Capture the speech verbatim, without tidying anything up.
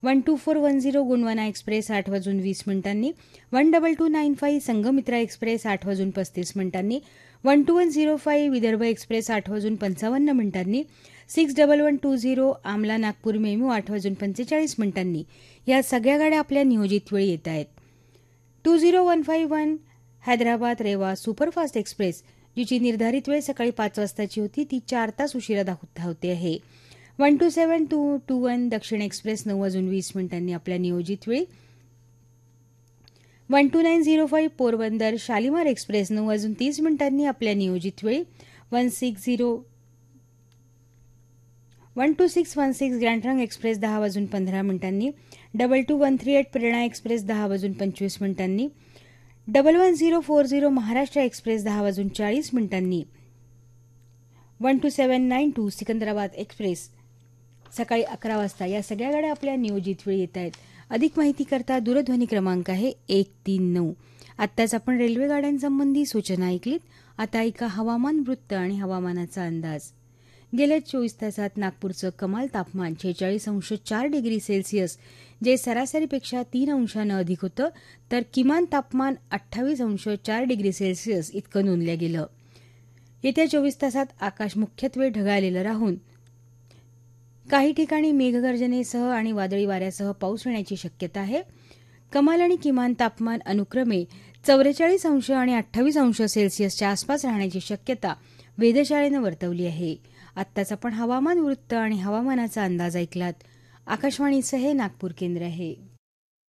One two four one zero गुणवना express आठ वाजून वीस मिनिटांनी, one double two nine five Sanghamitra express आठ वाजून पस्तीस मिनिटांनी, one two one zero five Vidarbha express आठ वाजून पंचावन्न मिनिटांनी, six double one two zero आमला नागपूर मेमू आठ वाजून पंचेचाळीस मिनिटांनी या सगळ्या गाड्या आपल्या नियोजित वेळी येत आहेत. To zero one five one Hyderabad Reva superfast express जिची निर्धारित वेळ सकाळी पाच वाजताची होती ती चार तास उशिरा धावते आहे. One two seven to to one दक्षिण एक्सप्रेस नऊ वाजून वीस मिनिटांनी आपल्या नियोजित वेळी, one two nine zero five Porbandar Shalimar express नऊ वाजून तीस मिनिटांनी आपल्या नियोजित वेळी, one six zero one two six one six ग्रँडट्रंक express दहा वाजून पंधरा मिनिटांनी, double two one three eight प्रेरणा एक्सप्रेस दहा वाजून पंचवीस मिनिटांनी, double one zero four zero Maharashtra express दहा वाजून चाळीस मिनिटांनी, one two seven nine to Secunderabad express सकाळी अकरा वाजता या सगळ्या गाड्या आपल्या नियोजित वेळी येत आहेत. अधिक माहिती करता दूरध्वनी क्रमांक आहे एक तीन नऊ. आत्ताच आपण रेल्वे गाड्यांसंबंधी सूचना ऐकलीत. आता ऐका हवामान वृत्त आणि हवामानाचा अंदाज. गेल्या चोवीस तासात नागपूरचं कमाल तापमान शेहेचाळीस अंश चार डिग्री सेल्सिअस जे सरासरीपेक्षा तीन अंशानं अधिक होतं, तर किमान तापमान अठ्ठावीस अंश चार डिग्री सेल्सिअस इतकं नोंदलं गेलं. येत्या चोवीस तासात आकाश मुख्यत्वे ढगाळलेलं राहून काही ठिकाणी मेघगर्जनेसह आणि वादळी वाऱ्यासह पाऊस येण्याची शक्यता आहे. कमाल आणि किमान तापमान अनुक्रमे चौवेचाळीस अंश आणि अठ्ठावीस अंश सेल्सिअसच्या आसपास राहण्याची शक्यता वेधशाळेनं वर्तवली आहे. आत्ताच आपण हवामान वृत्त आणि हवामानाचा अंदाज ऐकलात. आकाशवाणीचं हे नागपूर केंद्र आहे.